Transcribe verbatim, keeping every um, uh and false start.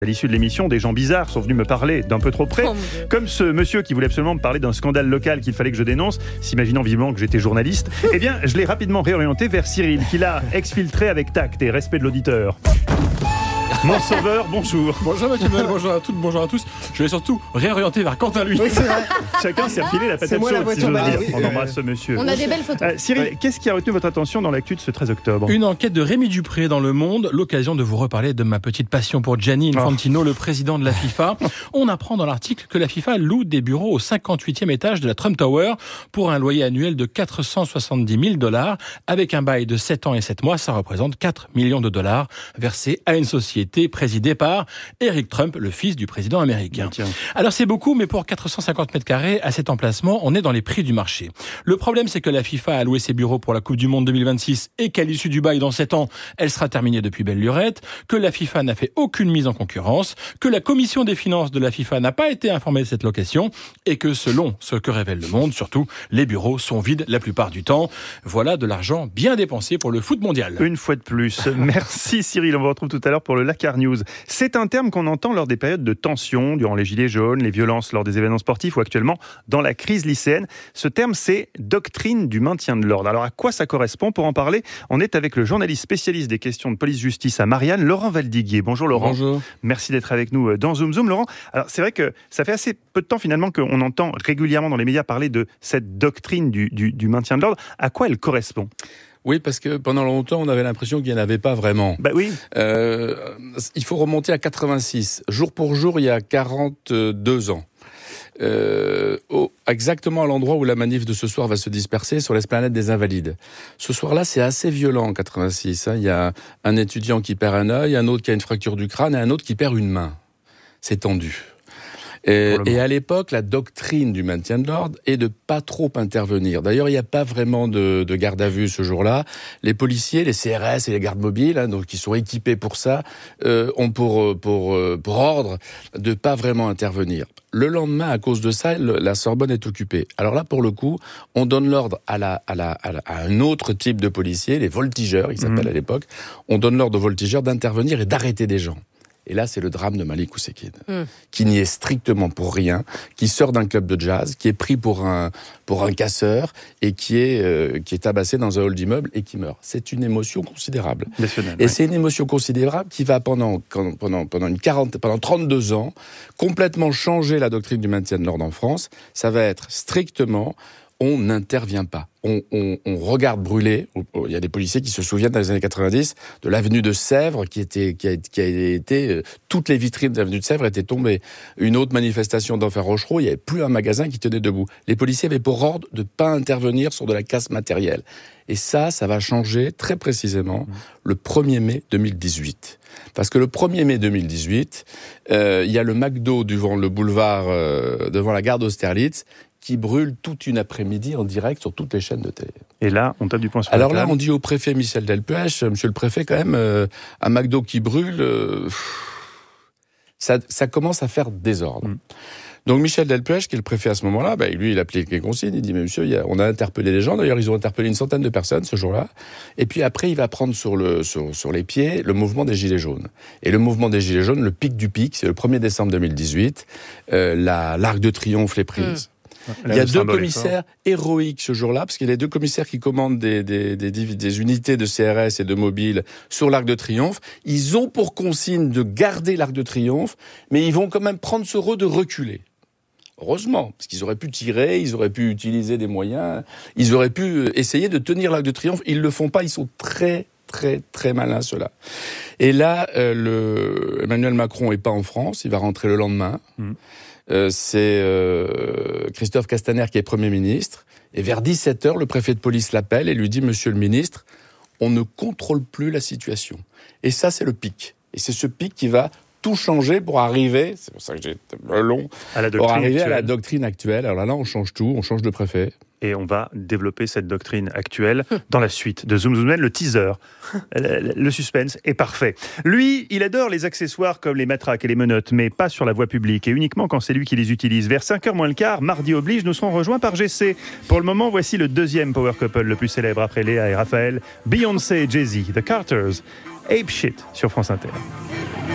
À l'issue de l'émission, des gens bizarres sont venus me parler d'un peu trop près, Oh, comme ce monsieur qui voulait absolument me parler d'un scandale local qu'il fallait que je dénonce, s'imaginant vivement que j'étais journaliste. Eh bien, je l'ai rapidement réorienté vers Cyril, qui l'a exfiltré avec tact et respect de l'auditeur. Mon sauveur, bonjour. Bonjour Mathieu Noël, bonjour à toutes, bonjour à tous. Je vais surtout réorienter vers Quentin lui. Oui, c'est vrai. Chacun s'est refilé la C'est patate moi la chaude, si voiture, j'ose bah dire. oui. On embrasse ce monsieur. On a des belles photos. Euh, Cyril, qu'est-ce qui a retenu votre attention dans l'actu de ce treize octobre ? Une enquête de Rémi Dupré dans Le Monde, l'occasion de vous reparler de ma petite passion pour Gianni Infantino, oh. le président de la FIFA. On apprend dans l'article que la FIFA loue des bureaux au cinquante-huitième étage de la Trump Tower pour un loyer annuel de quatre cent soixante-dix mille dollars. Avec un bail de sept ans et sept mois, ça représente quatre millions de dollars versés à une société présidée par Eric Trump, le fils du président américain. Tiens. Alors c'est beaucoup, mais pour quatre cent cinquante mètres carrés à cet emplacement, on est dans les prix du marché. Le problème, c'est que la FIFA a loué ses bureaux pour la Coupe du Monde deux mille vingt-six et qu'à l'issue du bail dans sept ans, elle sera terminée depuis belle lurette, que la FIFA n'a fait aucune mise en concurrence, que la commission des finances de la FIFA n'a pas été informée de cette location et que selon ce que révèle Le Monde, surtout, les bureaux sont vides la plupart du temps. Voilà de l'argent bien dépensé pour le foot mondial. Une fois de plus. Merci Cyril, on vous retrouve tout à l'heure pour le Lakar News. C'est un terme qu'on entend lors des périodes de tension, durant les gilets jaunes, les violences lors des événements sportifs ou actuellement dans la crise lycéenne. Ce terme, c'est doctrine du maintien de l'ordre. Alors à quoi ça correspond ? Pour en parler, on est avec le journaliste spécialiste des questions de police-justice à Marianne, Laurent Valdiguier. Bonjour Laurent. Bonjour. Merci d'être avec nous dans Zoom Zoom. Laurent, alors c'est vrai que ça fait assez peu de temps finalement qu'on entend régulièrement dans les médias parler de cette doctrine du, du, du maintien de l'ordre. À quoi elle correspond ? Oui, parce que pendant longtemps, on avait l'impression qu'il n'y en avait pas vraiment. Bah oui. Euh, il faut remonter à quatre-vingt-six. Jour pour jour, il y a quarante-deux ans. Euh, au, exactement à l'endroit où la manif de ce soir va se disperser, sur l'esplanade des Invalides. Ce soir-là, c'est assez violent en quatre-vingt-six. Hein. Il y a un étudiant qui perd un œil, un autre qui a une fracture du crâne et un autre qui perd une main. C'est tendu. Et, et à l'époque, la doctrine du maintien de l'ordre est de pas trop intervenir. D'ailleurs, il n'y a pas vraiment de, de garde à vue ce jour-là. Les policiers, les C R S et les gardes mobiles, hein, donc qui sont équipés pour ça, euh, ont pour pour pour ordre de pas vraiment intervenir. Le lendemain, à cause de ça, le, la Sorbonne est occupée. Alors là, pour le coup, on donne l'ordre à la à la à, la, à un autre type de policiers, les voltigeurs, ils s'appellent mmh. à l'époque. On donne l'ordre aux voltigeurs d'intervenir et d'arrêter des gens. Et là, c'est le drame de Malik Oussekine, mmh. qui n'y est strictement pour rien, qui sort d'un club de jazz, qui est pris pour un pour un casseur et qui est euh, qui est tabassé dans un hall d'immeuble et qui meurt. C'est une émotion considérable. National, et ouais. c'est une émotion considérable qui va pendant pendant pendant une quarante pendant trente-deux ans complètement changer la doctrine du maintien de l'ordre en France. Ça va être strictement on n'intervient pas. On, on, on regarde brûler. Il y a des policiers qui se souviennent dans les années quatre-vingt-dix de l'avenue de Sèvres qui était qui a, qui a été toutes les vitrines de l'avenue de Sèvres étaient tombées. Une autre manifestation d'Enfer Rochereau, il n'y avait plus un magasin qui tenait debout. Les policiers avaient pour ordre de pas intervenir sur de la casse matérielle. Et ça, ça va changer très précisément mmh. le premier mai deux mille dix-huit. Parce que le premier mai deux mille dix-huit, euh, il y a le McDo devant le boulevard, euh, devant la gare d'Austerlitz, qui brûle toute une après-midi en direct sur toutes les chaînes de télé. Et là, on tape du poing sur Alors la table. là, on dit au préfet Michel Delpech, monsieur le préfet, quand même, euh, un McDo qui brûle, euh, ça, ça commence à faire désordre. Mm. Donc Michel Delpech, qui est le préfet à ce moment-là, bah, lui, il applique les consignes, il dit, mais monsieur, il y a, on a interpellé les gens, d'ailleurs, ils ont interpellé une centaine de personnes ce jour-là, et puis après, il va prendre sur, le, sur, sur les pieds le mouvement des Gilets jaunes. Et le mouvement des Gilets jaunes, le pic du pic, c'est le premier décembre deux mille dix-huit, euh, la, l'Arc de Triomphe les prise. Mm. Il y a deux commissaires héroïques ce jour-là, parce qu'il y a les deux commissaires qui commandent des, des, des, des unités de C R S et de mobiles sur l'Arc de Triomphe. Ils ont pour consigne de garder l'Arc de Triomphe, mais ils vont quand même prendre ce rôle de reculer. Heureusement, parce qu'ils auraient pu tirer, ils auraient pu utiliser des moyens, ils auraient pu essayer de tenir l'Arc de Triomphe. Ils le font pas, ils sont très très très malins ceux-là. Et là, euh, le Emmanuel Macron est pas en France, il va rentrer le lendemain. Mmh. Euh, c'est euh, Christophe Castaner qui est Premier ministre. Et vers dix-sept heures, le préfet de police l'appelle et lui dit « Monsieur le ministre, on ne contrôle plus la situation. » Et ça, c'est le pic. Et c'est ce pic qui va tout changer pour arriver, c'est pour ça que j'ai été long, à la pour arriver actuelle. à la doctrine actuelle. Alors là, on change tout, on change de préfet. Et on va développer cette doctrine actuelle dans la suite de Zoom Zoom, le teaser. Le suspense est parfait. Lui, il adore les accessoires comme les matraques et les menottes, mais pas sur la voie publique et uniquement quand c'est lui qui les utilise. Vers cinq heures moins le quart, mardi oblige, nous serons rejoints par G C. Pour le moment, voici le deuxième power couple le plus célèbre après Léa et Raphaël, Beyoncé et Jay-Z, The Carters, Ape Shit sur France Inter.